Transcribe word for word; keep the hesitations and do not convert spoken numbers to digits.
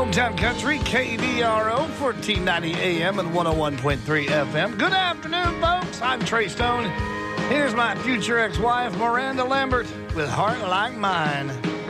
Hometown Country, K D R O, fourteen ninety A M and one oh one point three F M. Good afternoon, folks. I'm Trey Stone. Here's my future ex-wife, Miranda Lambert, with Heart Like Mine.